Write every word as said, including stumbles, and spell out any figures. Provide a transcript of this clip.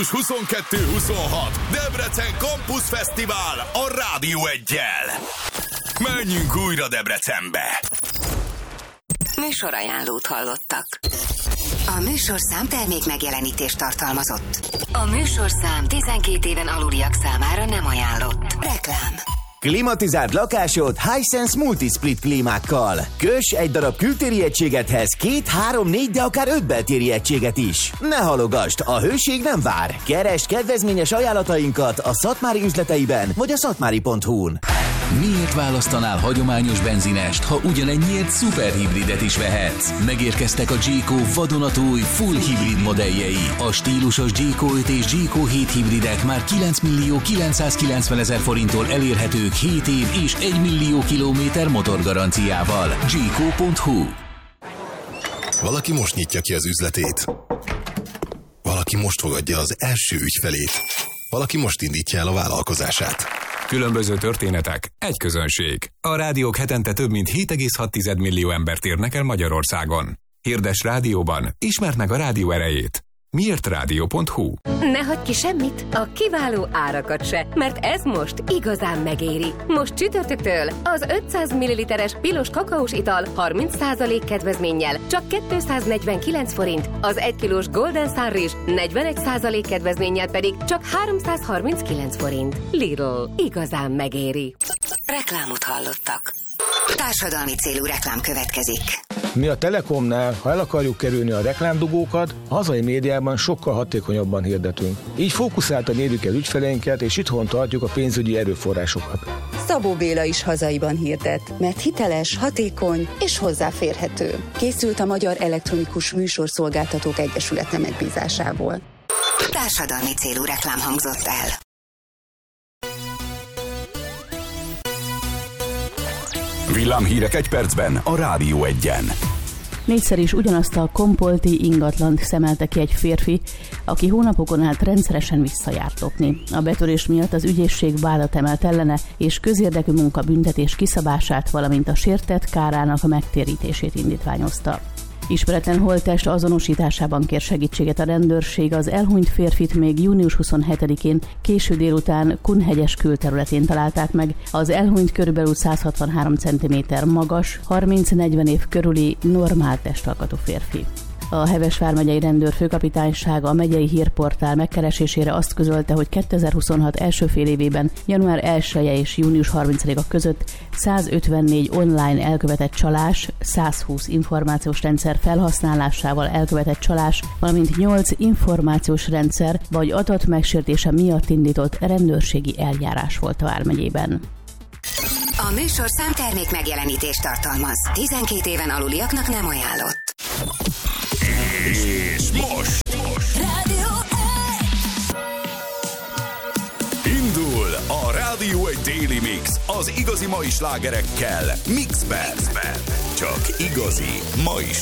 június huszonkettő-huszonhat Debrecen Campus Fesztivál a Rádió Eggyel. Menjünk újra Debrecenbe! Műsorajánlót hallottak. A műsorszám termék megjelenítést tartalmazott. A műsorszám tizenkét éven aluliak számára nem ajánlott. Reklám. Klimatizált lakásod Hisense Multisplit klímákkal. Köss egy darab kültéri egységethez két, három, négy, de akár öt beltéri egységet is. Ne halogasd, a hőség nem vár. Keresd kedvezményes ajánlatainkat a Szatmári üzleteiben vagy a szatmári pont hu-n. Miért választanál hagyományos benzinest, ha ugyanennyiért szuperhibridet is vehetsz? Megérkeztek a Jayco vadonatúj full hibrid modelljei. A stílusos Jayco öt és Jayco hét hibridek már kilenc millió kilencszázkilencven ezer forinttól elérhetők hét év és egy millió kilométer motorgaranciával. Jayco pont hu. Valaki most nyitja ki az üzletét. Valaki most fogadja az első ügyfelét. Valaki most indítja el a vállalkozását. Különböző történetek, egy közönség. A rádiók hetente több mint hét egész hat millió embert érnek el Magyarországon. Hirdess rádióban, ismerd meg a rádió erejét. Miért rádió pont hu. Ne hagyj ki semmit, a kiváló árakat se, mert ez most igazán megéri. Most csütörtöktől az ötszáz milliliteres pilos kakaós ital harminc százalék kedvezménnyel csak kétszáznegyvenkilenc forint, az egy kilós Golden Sun rizs negyvenegy százalék kedvezménnyel pedig csak háromszázharminckilenc forint. Lidl, igazán megéri. Reklámot hallottak. Társadalmi célú reklám következik. Mi a Telekomnál, ha el akarjuk kerülni a reklámdugókat, a hazai médiában sokkal hatékonyabban hirdetünk. Így fókuszáltan érjük el ügyfeleinket, és itthon tartjuk a pénzügyi erőforrásokat. Szabó Béla is hazaiban hirdet, mert hiteles, hatékony és hozzáférhető. Készült a Magyar Elektronikus Műsorszolgáltatók Egyesülete megbízásából. Társadalmi célú reklám hangzott el. Villámhírek egy percben a Rádió Egyen. Négyszer is ugyanazt a kompolti ingatlant szemelte ki egy férfi, aki hónapokon át rendszeresen visszajárt lopni. A betörés miatt az ügyészség vádat emelt ellene, és közérdekű munkabüntetés kiszabását, valamint a sértett kárának a megtérítését indítványozta. Ismeretlen holttest azonosításában kér segítséget a rendőrség. Az elhunyt férfit még június huszonhetedikén késő délután Kunhegyes külterületén találták meg. Az elhunyt körülbelül száz hatvanhárom centiméter magas, harminc-negyven év körüli normál testalkatú férfi. A Heves vármegyei rendőrfőkapitánysága a megyei hírportál megkeresésére azt közölte, hogy kétezer-huszonhat első fél évében január elseje és június harmincadika között százötvennégy online elkövetett csalás, százhúsz információs rendszer felhasználásával elkövetett csalás, valamint nyolc információs rendszer vagy adat megsértése miatt indított rendőrségi eljárás volt a vármegyében. A műsorszám termék megjelenítést tartalmaz. tizenkét éven aluliaknak nem ajánlott. És most, most. Rádió Indul a Rádió egy Daily Mix az igazi mai slágerekkel Mixben. Csak igazi mai slágerek.